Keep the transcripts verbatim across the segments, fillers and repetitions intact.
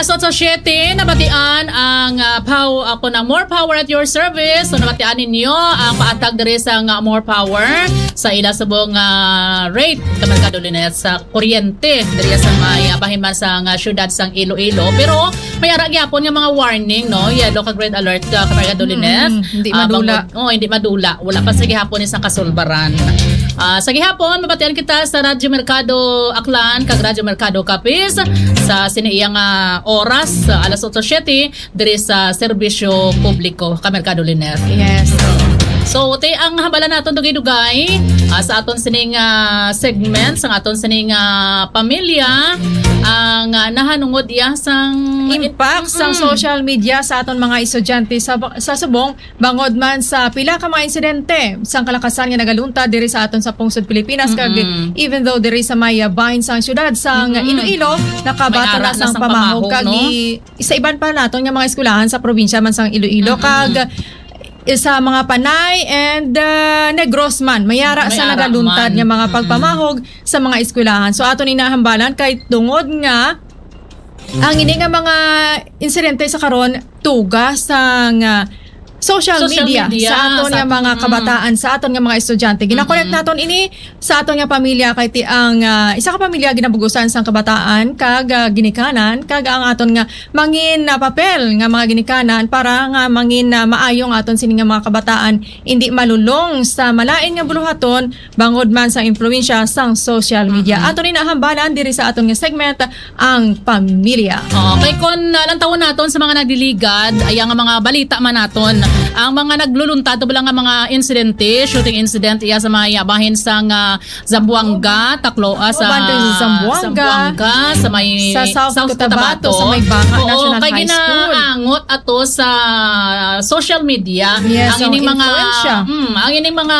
alas otso siyete, nabatian ang uh, pow, ako ng More Power at Your Service. So nabatian ninyo ang paatag diri sa uh, More Power sa ila subong uh, rate kamerkado linet sa kuryente diri sa may uh, bahiman sa uh, syudad sang Iloilo. Pero may ara gyapon nga mga warning, no? Yellow ka red alert ka kamerkado linet. Mm, hindi madula. Uh, oh, hindi madula. Wala pa sa gihapon isang kasulbaran. Uh, sa gihapon, mabatian kita sa Radyo Mercado Aklan, kag Radyo Mercado Capiz, sa siniiyang uh, oras, uh, alas otso siyete, diri sa serbisyo publiko, ka Mercado Liner. Yes. So, te ang habala naton dugay-dugay uh, sa aton sining uh, segment, sa aton sining uh, pamilya, ang uh, nahanungod iya sang impact mm-hmm. sang social media sa aton mga estudyante sa, sa subong bangod man sa pila ka mga insidente sang kalakasan nga nagaluntad diri sa aton sa pungsod Pilipinas mm-hmm. kag even though diri sa may uh, bahin sang syudad sang mm-hmm. Iloilo nakabato na sang pamahog kag no? Isa iban pa naton nga mga eskwelahan sa probinsya man sang Iloilo mm-hmm. kag sa mga Panay and uh, Negros man mayara May sa nagaluntad nga mga pagpamahog mm-hmm. sa mga eskwelahan. So aton inahambalan kay tungod nga ang ini nga mga insidente sa karon tuga sang uh, social, social media, media sa aton nga mga kabataan, sa aton nga mga estudyante. Ginakolekt mm-hmm. naton ini sa aton nga pamilya kay ti ang uh, isa ka pamilya ginabugusan sang kabataan kag uh, ginikanan kag ang aton nga mangin na uh, papel nga mga ginikanan para nga mangin uh, maayong aton sini nga mga kabataan hindi malulong sa malain nga buluhaton bangod man sa impluwensya sang social media. Mm-hmm. Aton inahambalan diri sa aton nga segment ang pamilya. Okay, kon uh, lang tawon naton sa mga nagdiligad ay ang mga balita man naton. Ang mga nagluluntad bala nga mga insidente, shooting incident iya sa mga bahin sang uh, Zamboanga, Tacloa sa Zamboanga, Zamboanga sa may sa South, South Cotabato, Cotabato sa may Banga Oo, National kay High School. Ginaangot ato sa social media yes, ang ining mga mm, ang ining mga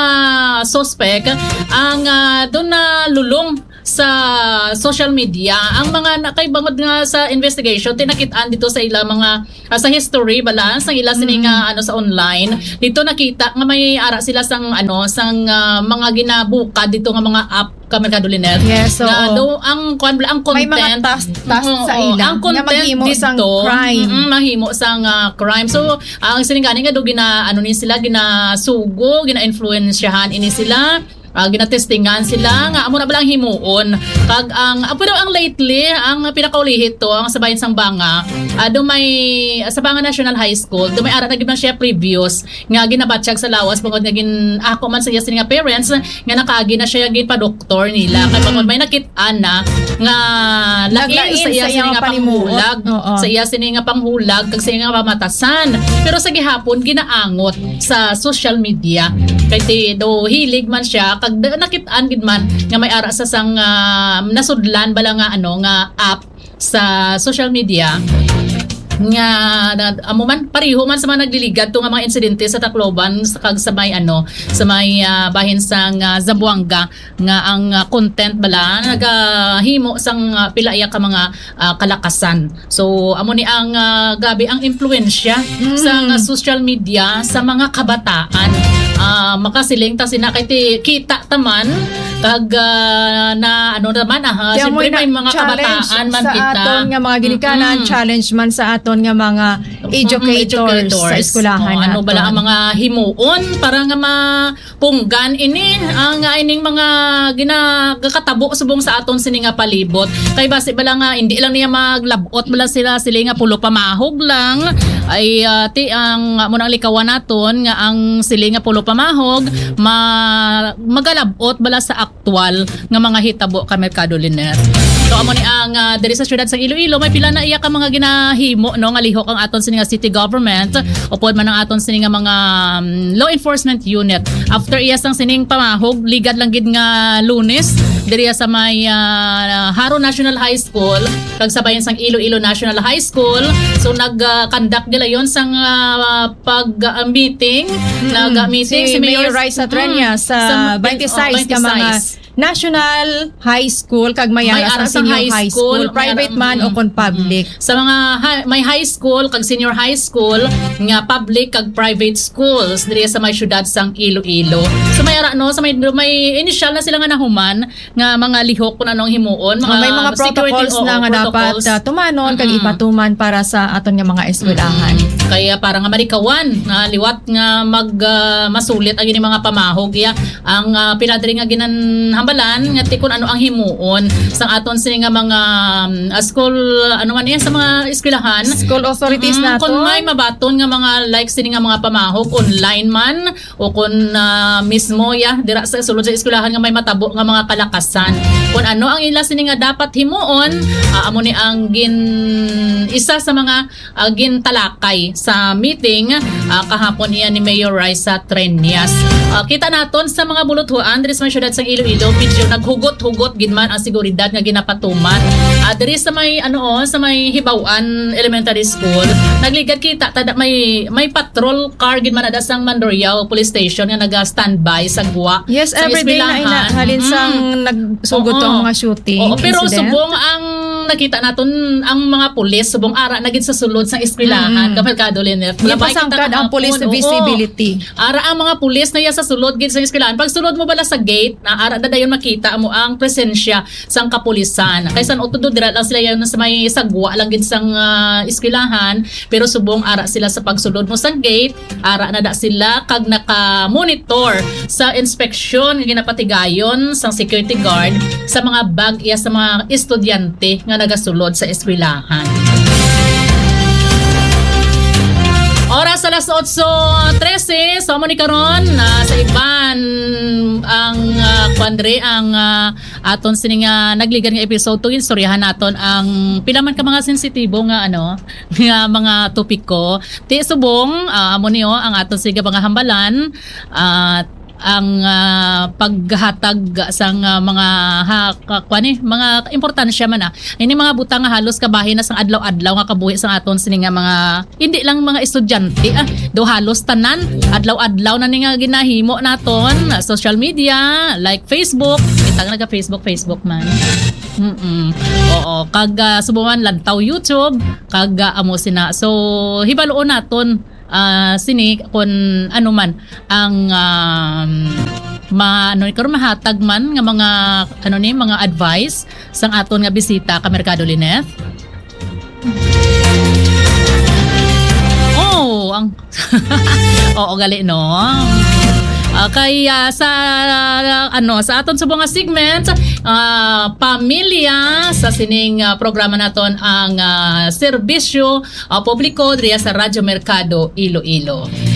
suspect ang uh, doon na lulong sa social media ang mga nakaibangod nga sa investigation tinakitaan dito sa ila mga uh, sa history balance ang ila sining mm. uh, ano sa online dito nakita nga may ara sila sang ano sang uh, mga ginabuka dito nga mga app ka Mercado Liner. Yes, so na, do, ang ang content may mga task, task uh, sa ila ang content dito sang crime mm, mahimo sang uh, crime so uh, ang siningani nga do gina ano ni sila ginasugo gina-influensyahan ini sila Uh, ginatestingan sila nga amo na balang himuon kag ang uh, pero ang lately ang pinakaulihit to ang sabayan sang Banga uh, do may uh, sa Banga National High School do may ara na gid siya previous nga ginabatsyag sa lawas bangod nga gin ako man sa iya nga parents nga nakaagi na siya gid pa doktor nila kay bangod may nakit-an na nga lain sa iya sini nga panghulag sa iya sini nga panghulag kag sa iya nga pamatasan pero sa gihapon ginaangot sa social media kay do hilig man siya kag nakit-an gid man nga may ara sa sang uh, nasudlan bala nga ano nga app sa social media nga amo man pareho man sa mga nagliligad to nga mga insidente sa Tacloban sa kag sa may ano sa may uh, bahin sang uh, Zamboanga nga ang uh, content bala nagahimo sang uh, pila iya ka mga uh, kalakasan so amo ni ang uh, gabi ang impluwensya mm. sa uh, social media sa mga kabataan uh, makasiling ta sina kay kita taman kag uh, na ano naman ah siyempre may mga kabataan man sa kita sa aton nga mga ginikanan mm-hmm. challenge man sa aton nga mga educators, educators sa eskwelahan oh, ano bala ang mga himuon para nga mapunggan ini ang uh, ining mga ginagakatabo subong sa aton sini nga palibot kay base bala nga hindi lang niya maglabot bala sila sila nga pulo pamahog lang ay uh, ti ang uh, munang likawan naton nga ang sila nga pulo pamahog ma magalabot bala sa aktual nga mga hitabo ka Mercado Liner. So amo ni ang uh, diri sa syudad sa Iloilo may pila na iya ka mga ginahimo no nga lihok ang aton sini nga city government upod man ang aton sini nga mga um, law enforcement unit. After iya sang sining pamahog ligad lang gid nga Lunes diri sa may uh, Haro National High School kag sabayan sang Iloilo National High School. So nag-conduct uh, nila yon sang uh, pag uh, meeting, mm-hmm. nag-meeting si, si Mayor Raisa Trenya mm, sa, sa twenty-six ka mga national high school kag may May ara ara sa sa senior high high school, school, may private ara- man o mm, kon public. Sa mga hi- may high school kag senior high school nga public kag private schools diri sa may syudad sang Iloilo. So may ara no sa may may initial na sila nga nahuman nga mga lihok kun anong himuon, mga Oh, may mga security, protocols oo, na nga dapat protocols. uh, tumanon kag Mm-mm. ipatuman para sa aton nga mga eskwelahan. Kaya para nga marikawan nga liwat nga mag ah, masulit ang ini mga pamahog ya ang uh, pinadri nga ginanhambalan nga tikon ano ang himuon sang aton sini nga mga um, school ano man yan sa mga eskwelahan. School authorities Mm, nato. kung may mabaton nga mga like sini nga mga pamahog online man o kung ah, mismo ya dira sa sulod sa eskwelahan nga may matabo nga mga kalakasan. Kung ano ang ila sini nga dapat himuon, ah, amo ni ang gin isa sa mga uh, gintalakay sa meeting uh, kahapon iyan ni Mayor Raisa Trenias. Uh, kita naton sa mga buluthuan diri sa mga syudad sa Iloilo, medyo naghugot-hugot gid man ang seguridad nga ginapatuman. Uh, diri sa may ano oh, sa may Hibawan Elementary School, nagligad kita tada may may patrol car gid man ada sang Mandurriao Police Station nga naga-standby sa guwa. Yes, sa every day na ina eskwelahan. halin sang Mm. nagsugod to Oo. ang mga shooting Oo, pero incident. subong ang nakita naton ang mga pulis subong ara na gid sa sulod sa eskwelahan Mm. kapag kadoliner. Gipasangkad ang police visibility. Ara ang mga pulis na iya sa sulod gid sa eskwelahan. Pag sulod mo bala sa gate, na ara na dayon makita mo ang presensya sang kapulisan. Kaysa utudo dira lang sila yan sa may sagwa lang gid sang uh, eskwelahan, pero subong ara sila sa pagsulod mo sang gate, ara na da sila kag naka-monitor sa inspeksyon nga ginapatigayon sang security guard sa mga bag iya sa mga estudyante nga nagasulod sa eskwelahan. Oras alas eight thirteen, so mo ni karon na sa iban ang uh, kwandre ang uh, aton sini nga nagligan nga episode to istoryahan naton ang pilaman ka mga sensitibo nga ano nga mga topiko. Ti subong uh, amo niyo ang aton siga mga hambalan at ang uh, paghatag sang uh, mga ha, kwani mga importansya man ah. Ini mga butang nga halos kabahin na sang adlaw-adlaw nga kabuhi sang aton sini nga mga hindi lang mga estudyante ah, do halos tanan adlaw-adlaw na ni nga ginahimo naton uh, social media like Facebook, kita nga naga Facebook Facebook man. Mm. Oo, kag uh, subukan lantaw YouTube, kag uh, amo sina. So hibaluon naton uh, sini kun ano man ang um, ma ano karon mahatag man nga mga ano ni mga advice sang aton nga bisita ka Mercado Lineth. Oh, ang oo gali no. Uh, kaya sa uh, ano sa aton subong nga segment uh, pamilya sa sining uh, programa naton ang uh, serbisyo uh, publiko diya sa Radyo Mercado Iloilo.